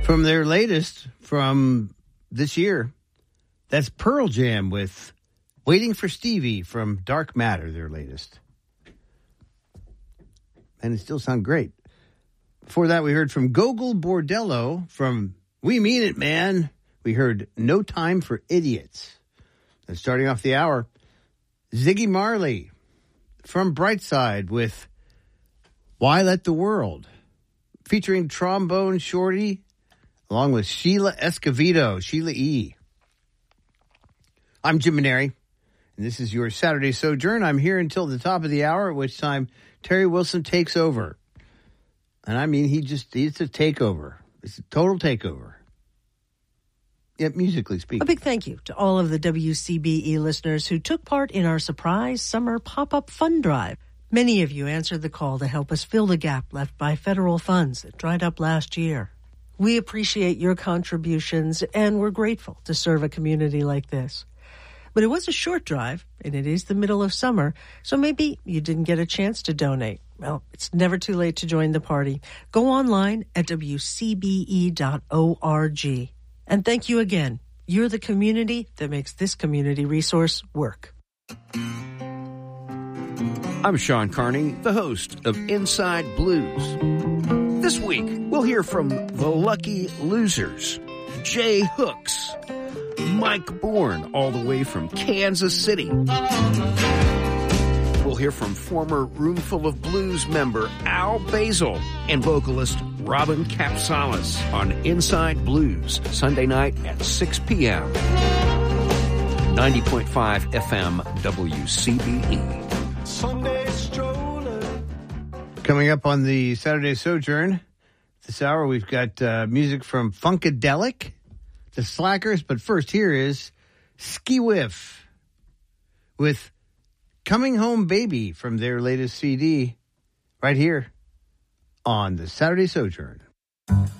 From their latest from this year, that's Pearl Jam with Waiting for Stevie from Dark Matter, their latest. And it still sounds great. Before that, we heard from Gogol Bordello from We Mean It, Man. We heard No Time for Idiots. And starting off the hour, Ziggy Marley from Brightside with Why Let the World, featuring Trombone Shorty, along with Sheila Escovedo, Sheila E. I'm Jim Maneri, and this is your Saturday Sojourn. I'm here until the top of the hour, at which time Terry Wilson takes over. And I mean, it's a takeover. It's a total takeover. Yep, musically speaking. A big thank you to all of the WCBE listeners who took part in our surprise summer pop-up fund drive. Many of you answered the call to help us fill the gap left by federal funds that dried up last year. We appreciate your contributions, and we're grateful to serve a community like this. But it was a short drive, and it is the middle of summer, so maybe you didn't get a chance to donate. Well, it's never too late to join the party. Go online at wcbe.org. And thank you again. You're the community that makes this community resource work. I'm Sean Carney, the host of Inside Blues. This week, we'll hear from the Lucky Losers, Jay Hooks, Mike Bourne, all the way from Kansas City. We'll hear from former Roomful of Blues member Al Basil and vocalist Robin Capsalis on Inside Blues, Sunday night at 6 p.m. 90.5 FM WCBE. Sunday stroller. Coming up on the Saturday Sojourn this hour, we've got music from Funkadelic, the Slackers, but first here is Ski Whiff with Coming Home Baby from their latest CD right here on the Saturday Sojourn.